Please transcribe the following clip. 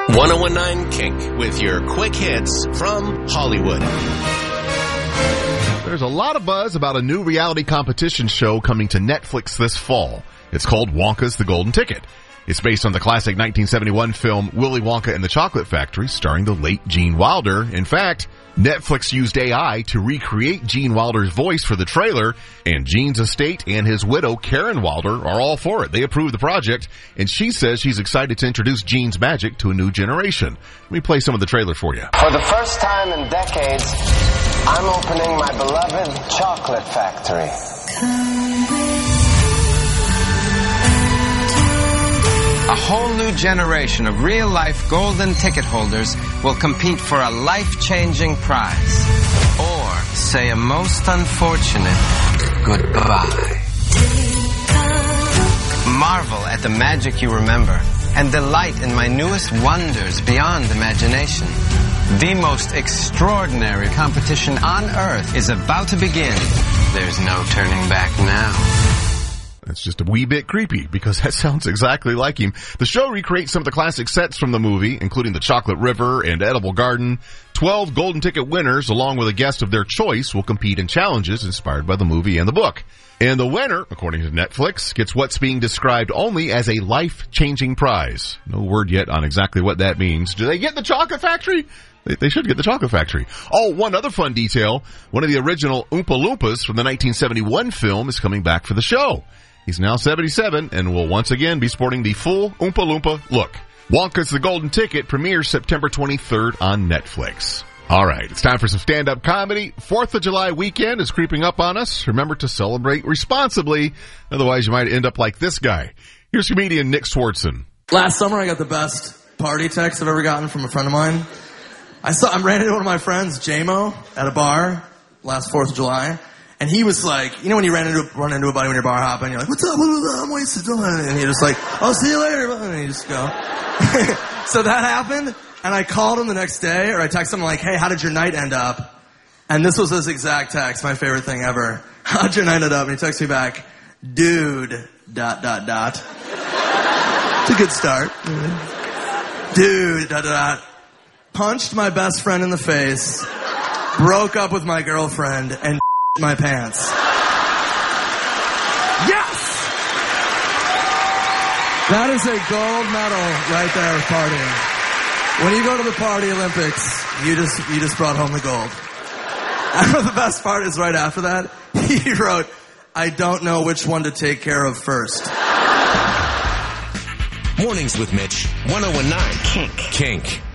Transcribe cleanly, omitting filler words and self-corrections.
1019 Kink with your quick hits from Hollywood. There's a lot of buzz about a new reality competition show coming to Netflix this fall. It's called Wonka's The Golden Ticket. It's based on the classic 1971 film Willy Wonka and the Chocolate Factory, starring the late Gene Wilder. In fact, Netflix used AI to recreate Gene Wilder's voice for the trailer, and Gene's estate and his widow, Karen Wilder, are all for it. They approved the project, and she says she's excited to introduce Gene's magic to a new generation. Let me play some of the trailer for you. For the first time in decades, I'm opening my beloved chocolate factory. A whole new generation of real-life golden ticket holders will compete for a life-changing prize. Or say a most unfortunate goodbye. Marvel at the magic you remember and delight in my newest wonders beyond imagination. The most extraordinary competition on Earth is about to begin. There's no turning back now. That's just a wee bit creepy, because that sounds exactly like him. The show recreates some of the classic sets from the movie, including the Chocolate River and Edible Garden. 12 Golden Ticket winners, along with a guest of their choice, will compete in challenges inspired by the movie and the book. And the winner, according to Netflix, gets what's being described only as a life-changing prize. No word yet on exactly what that means. Do they get the Chocolate Factory? They should get the Chocolate Factory. Oh, one other fun detail. One of the original Oompa Loompas from the 1971 film is coming back for the show. He's now 77 and will once again be sporting the full Oompa Loompa look. Wonka's The Golden Ticket premieres September 23rd on Netflix. All right, it's time for some stand-up comedy. 4th of July weekend is creeping up on us. Remember to celebrate responsibly. Otherwise, you might end up like this guy. Here's comedian Nick Swartzen. Last summer, I got the best party text I've ever gotten from a friend of mine. I ran into one of my friends, J-Mo, at a bar last 4th of July. And he was like, you know when you run into a buddy when you're bar hopping, you're like, what's up, I'm wasted. And you're just like, I'll see you later. And you just go. So that happened, and I called him the next day, or I texted him like, hey, how did your night end up? And this was his exact text, my favorite thing ever. How'd your night end up? And he texted me back, dude, ... It's a good start. Dude, ... Punched my best friend in the face, broke up with my girlfriend, and my pants. Yes! That is a gold medal right there of partying. When you go to the Party Olympics, you just brought home the gold. I know the best part is right after that, he wrote, I don't know which one to take care of first. Mornings with Mitch, 1019 Kink.